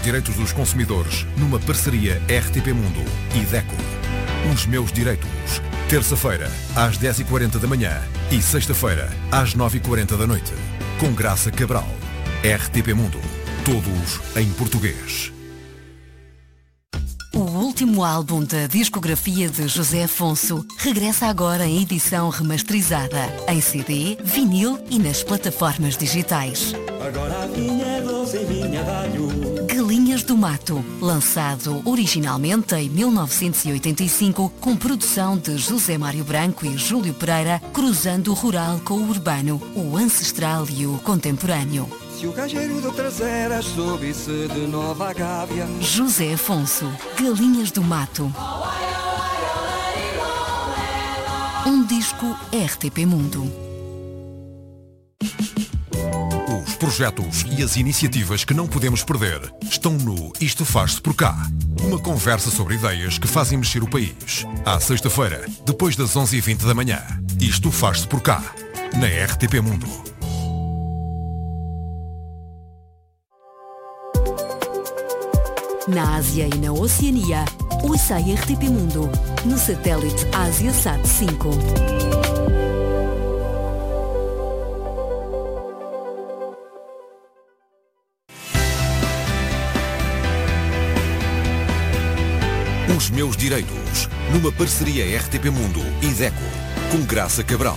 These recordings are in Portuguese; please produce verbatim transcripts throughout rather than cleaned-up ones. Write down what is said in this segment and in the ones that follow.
direitos dos consumidores numa parceria R T P Mundo e DECO. Os meus direitos. Terça-feira, às dez e quarenta da manhã e sexta-feira, às nove e quarenta da noite. Com Graça Cabral. R T P Mundo. Todos em português. O último álbum da discografia de José Afonso regressa agora em edição remasterizada, em C D, vinil e nas plataformas digitais. Agora a vinha doce e vinha dalho. Galinhas do Mato, lançado originalmente em mil novecentos e oitenta e cinco, com produção de José Mário Branco e Júlio Pereira, cruzando o rural com o urbano, o ancestral e o contemporâneo. Se o gajeiro de traseiras soube-se de Nova Gávea. José Afonso, Galinhas do Mato. Um disco R T P Mundo. Os projetos e as iniciativas que não podemos perder estão no Isto Faz-se por Cá. Uma conversa sobre ideias que fazem mexer o país. À sexta-feira, depois das onze e vinte da manhã. Isto Faz-se por Cá, na R T P Mundo. Na Ásia e na Oceania, ouça a R T P Mundo, no satélite AsiaSat cinco. Os meus direitos, numa parceria R T P Mundo e DECO, com Graça Cabral.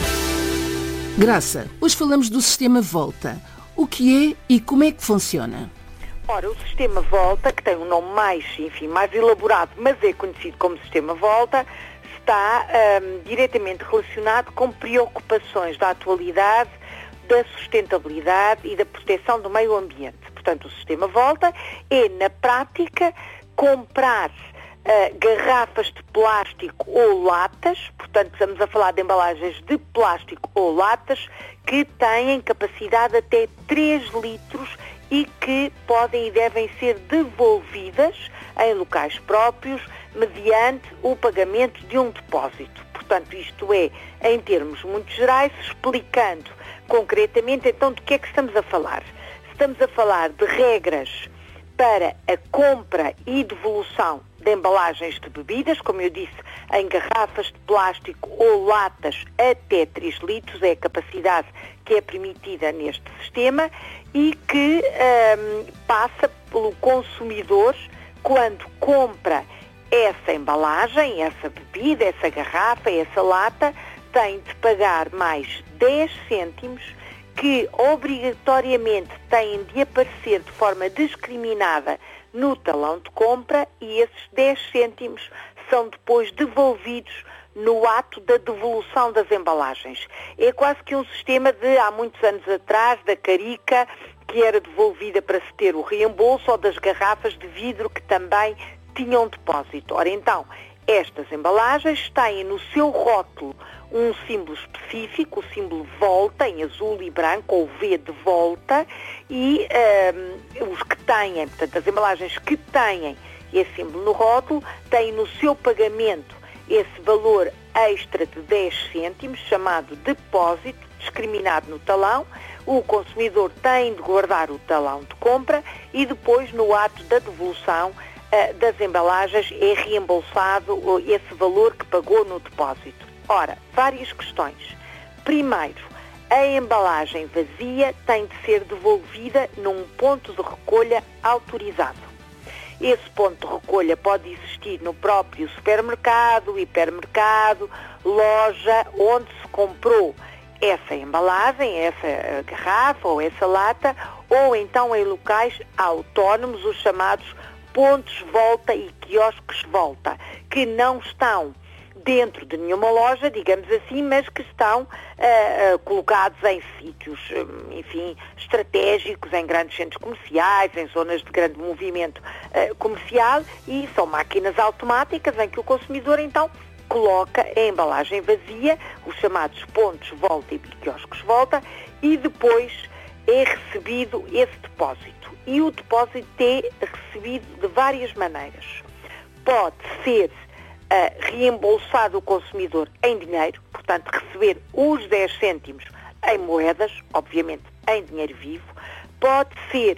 Graça, hoje falamos do sistema Volta. O que é e como é que funciona? Ora, o sistema Volta, que tem um nome mais, enfim, mais elaborado, mas é conhecido como sistema Volta, está hum, diretamente relacionado com preocupações da atualidade, da sustentabilidade e da proteção do meio ambiente. Portanto, o sistema Volta é, na prática, comprar uh, garrafas de plástico ou latas, portanto, estamos a falar de embalagens de plástico ou latas, que têm capacidade até três litros e que podem e devem ser devolvidas em locais próprios mediante o pagamento de um depósito. Portanto, isto é, em termos muito gerais, explicando concretamente então de que é que estamos a falar. Estamos a falar de regras para a compra e devolução de embalagens de bebidas, como eu disse, em garrafas de plástico ou latas até três litros, é a capacidade que é permitida neste sistema e que hum, passa pelo consumidor quando compra essa embalagem, essa bebida, essa garrafa, essa lata, tem de pagar mais dez cêntimos que obrigatoriamente têm de aparecer de forma discriminada no talão de compra e esses dez cêntimos são depois devolvidos no ato da devolução das embalagens. É quase que um sistema de há muitos anos atrás, da carica, que era devolvida para se ter o reembolso, ou das garrafas de vidro que também tinham depósito. Ora então, estas embalagens têm no seu rótulo um símbolo específico, o símbolo Volta, em azul e branco, ou V de Volta, e um, os que têm, portanto, as embalagens que têm esse símbolo no rótulo, têm no seu pagamento esse valor extra de dez cêntimos, chamado depósito, discriminado no talão. O consumidor tem de guardar o talão de compra e depois, no ato da devolução uh, das embalagens, é reembolsado esse valor que pagou no depósito. Ora, várias questões. Primeiro, a embalagem vazia tem de ser devolvida num ponto de recolha autorizado. Esse ponto de recolha pode existir no próprio supermercado, hipermercado, loja, onde se comprou essa embalagem, essa garrafa ou essa lata, ou então em locais autónomos, os chamados pontos volta e quiosques volta, que não estão dentro de nenhuma loja, digamos assim, mas que estão uh, uh, colocados em sítios, enfim, estratégicos, em grandes centros comerciais, em zonas de grande movimento uh, comercial, e são máquinas automáticas em que o consumidor, então, coloca a embalagem vazia, os chamados pontos volta e quiosques volta, e depois é recebido esse depósito. E o depósito é recebido de várias maneiras. Pode ser Uh, reembolsado o consumidor em dinheiro, portanto receber os dez cêntimos em moedas, obviamente em dinheiro vivo. Pode ser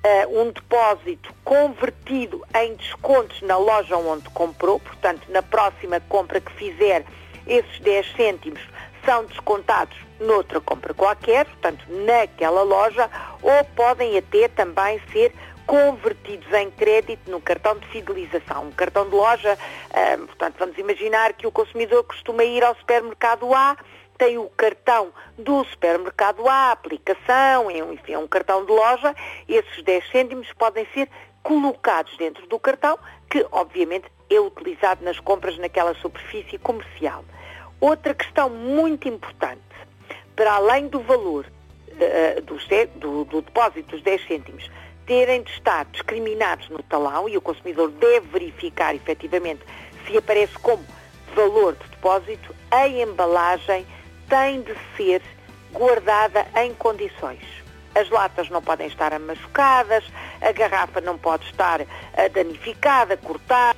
uh, um depósito convertido em descontos na loja onde comprou, portanto, na próxima compra que fizer, esses dez cêntimos são descontados noutra compra qualquer, portanto, naquela loja, ou podem até também ser convertidos em crédito no cartão de fidelização. Um cartão de loja, uh, portanto, vamos imaginar que o consumidor costuma ir ao supermercado A, tem o cartão do supermercado A, a aplicação, enfim, é um cartão de loja, esses dez cêntimos podem ser colocados dentro do cartão, que obviamente é utilizado nas compras naquela superfície comercial. Outra questão muito importante, para além do valor uh, do, do, do depósito dos dez cêntimos, terem de estar discriminados no talão, e o consumidor deve verificar efetivamente se aparece como valor de depósito, a embalagem tem de ser guardada em condições. As latas não podem estar machucadas, a garrafa não pode estar danificada, cortada,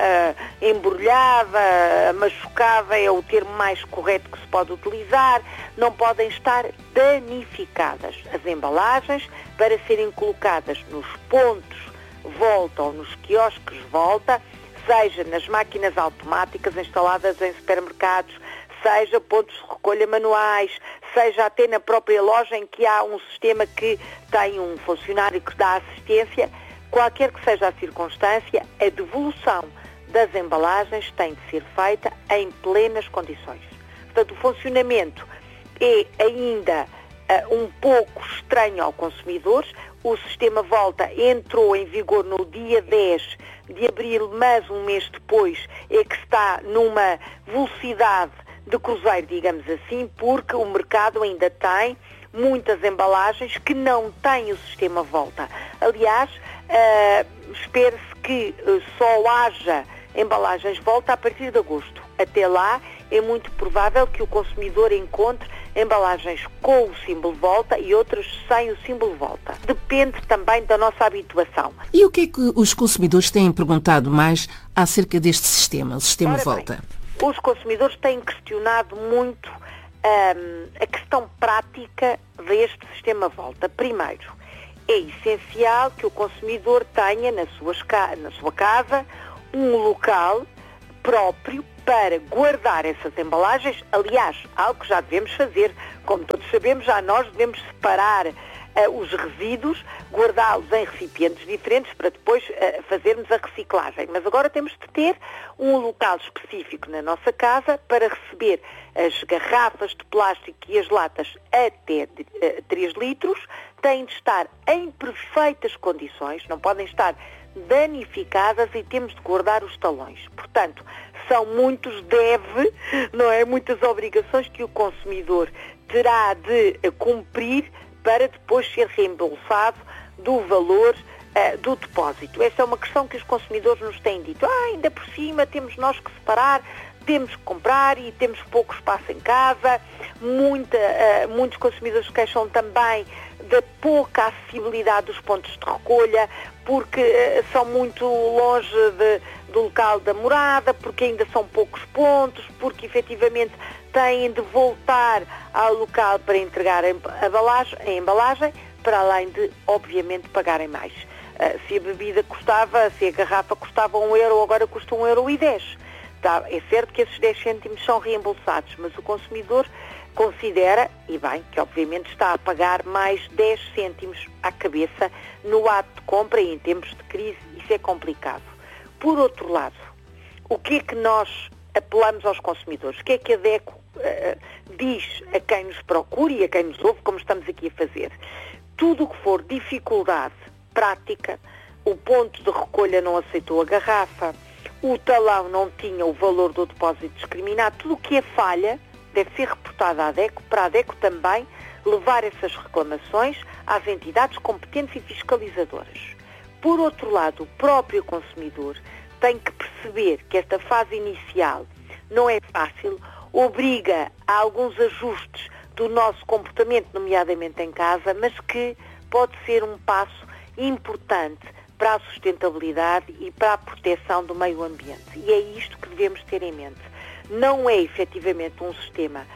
embrulhada, machucada, é o termo mais correto que se pode utilizar, não podem estar danificadas. As embalagens, para serem colocadas nos pontos volta ou nos quiosques volta, seja nas máquinas automáticas instaladas em supermercados, seja pontos de recolha manuais, seja até na própria loja em que há um sistema que tem um funcionário que dá assistência, qualquer que seja a circunstância, a devolução das embalagens tem de ser feita em plenas condições. Portanto, o funcionamento é ainda uh, um pouco estranho ao consumidor. O sistema Volta entrou em vigor no dia dez de abril, mas um mês depois é que está numa velocidade de cruzeiro, digamos assim, porque o mercado ainda tem muitas embalagens que não têm o sistema Volta. Aliás, uh, espera-se que uh, só haja embalagens Volta a partir de agosto. Até lá, é muito provável que o consumidor encontre embalagens com o símbolo Volta e outras sem o símbolo Volta. Depende também da nossa habituação. E o que é que os consumidores têm perguntado mais acerca deste sistema, o sistema Ora Volta? Bem, os consumidores têm questionado muito hum, a questão prática deste sistema Volta. Primeiro, é essencial que o consumidor tenha na sua, na sua casa um local próprio para guardar essas embalagens. Aliás, algo que já devemos fazer. Como todos sabemos, já nós devemos separar uh, os resíduos, guardá-los em recipientes diferentes para depois uh, fazermos a reciclagem. Mas agora temos de ter um local específico na nossa casa para receber as garrafas de plástico e as latas até de, uh, três litros. Têm de estar em perfeitas condições, não podem estar danificadas e temos de guardar os talões. Portanto, são muitos deve, não é? Muitas obrigações que o consumidor terá de cumprir para depois ser reembolsado do valor uh, do depósito. Essa é uma questão que os consumidores nos têm dito. Ah, ainda por cima temos nós que separar, temos que comprar e temos pouco espaço em casa. Muita, uh, muitos consumidores queixam também da pouca acessibilidade dos pontos de recolha, porque uh, são muito longe de, do local da morada, porque ainda são poucos pontos, porque efetivamente têm de voltar ao local para entregar a embalagem, a embalagem para além de, obviamente, pagarem mais. Uh, se a bebida custava, se a garrafa custava um euro, agora custa um euro e dez. Tá, é certo que esses dez cêntimos são reembolsados, mas o consumidor considera, e bem, que obviamente está a pagar mais dez cêntimos à cabeça no ato de compra e em tempos de crise isso é complicado. Por outro lado, o que é que nós apelamos aos consumidores? O que é que a DECO uh, diz a quem nos procura e a quem nos ouve, como estamos aqui a fazer? Tudo o que for dificuldade prática, o ponto de recolha não aceitou a garrafa, o talão não tinha o valor do depósito discriminado, tudo o que é falha deve ser reportado à DECO, para a DECO também levar essas reclamações às entidades competentes e fiscalizadoras. Por outro lado, o próprio consumidor tem que perceber que esta fase inicial não é fácil, obriga a alguns ajustes do nosso comportamento, nomeadamente em casa, mas que pode ser um passo importante para a sustentabilidade e para a proteção do meio ambiente. E é isto que devemos ter em mente. Não é efetivamente um sistema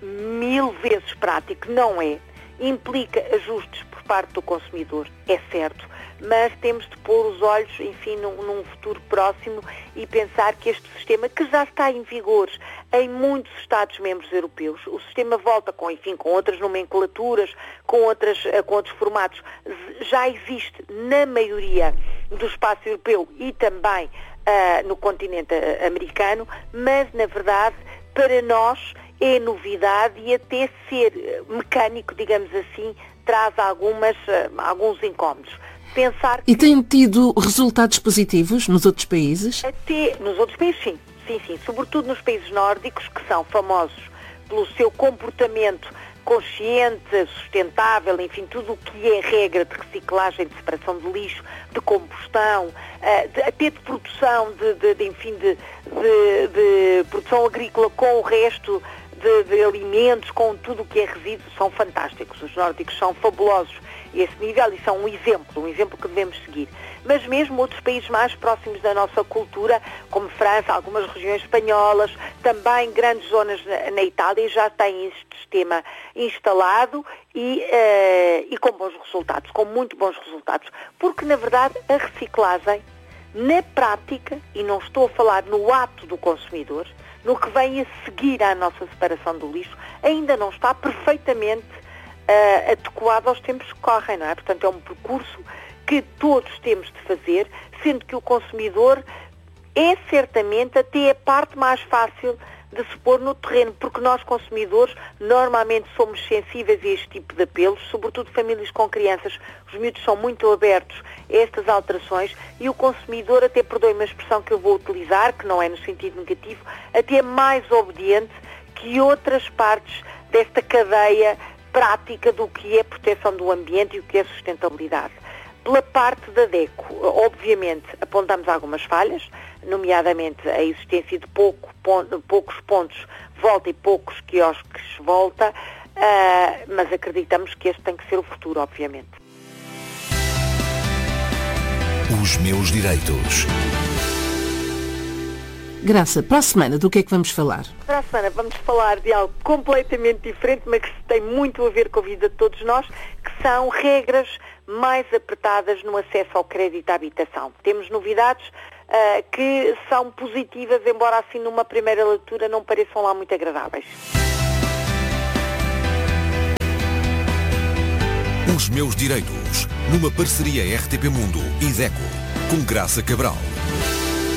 mil vezes prático, não é. Implica ajustes por parte do consumidor, é certo, mas temos de pôr os olhos, enfim, num, num futuro próximo e pensar que este sistema, que já está em vigor em muitos Estados-membros europeus, o sistema Volta, com, enfim, com outras nomenclaturas, com, outras, com outros formatos, já existe na maioria do espaço europeu e também uh, no continente americano, mas, na verdade, para nós é novidade e até ser mecânico, digamos assim, traz algumas, alguns incómodos. Pensar que... E tem tido resultados positivos nos outros países? Até nos outros países, sim. Sim, sim. Sobretudo nos países nórdicos, que são famosos pelo seu comportamento consciente, sustentável, enfim, tudo o que é regra de reciclagem, de separação de lixo, de combustão, de, até de produção, de, de, de enfim, de, de, de produção agrícola com o resto de, de alimentos, com tudo o que é resíduo, são fantásticos. Os nórdicos são fabulosos a esse nível e são um exemplo, um exemplo que devemos seguir. Mas mesmo outros países mais próximos da nossa cultura, como França, algumas regiões espanholas, também grandes zonas na, na Itália, já têm este sistema instalado e, uh, e com bons resultados, com muito bons resultados. Porque, na verdade, a reciclagem, na prática, e não estou a falar no ato do consumidor, no que vem a seguir à nossa separação do lixo, ainda não está perfeitamente uh, adequado aos tempos que correm, não é? Portanto, é um percurso que todos temos de fazer, sendo que o consumidor é certamente até a parte mais fácil de se pôr no terreno, porque nós consumidores normalmente somos sensíveis a este tipo de apelos, sobretudo famílias com crianças. Os miúdos são muito abertos a estas alterações e o consumidor, até perdoe-me a expressão que eu vou utilizar, que não é no sentido negativo, até é mais obediente que outras partes desta cadeia prática do que é proteção do ambiente e o que é sustentabilidade. Pela parte da DECO, obviamente, apontamos algumas falhas, nomeadamente a existência de pouco, ponto, poucos pontos volta e poucos quiosques volta, uh, mas acreditamos que este tem que ser o futuro, obviamente. Os meus direitos. Graça, para a semana, do que é que vamos falar? Para a semana vamos falar de algo completamente diferente, mas que tem muito a ver com a vida de todos nós, que são regras mais apertadas no acesso ao crédito à habitação. Temos novidades uh, que são positivas, embora assim numa primeira leitura não pareçam lá muito agradáveis. Os meus direitos, numa parceria R T P Mundo e DECO, com Graça Cabral.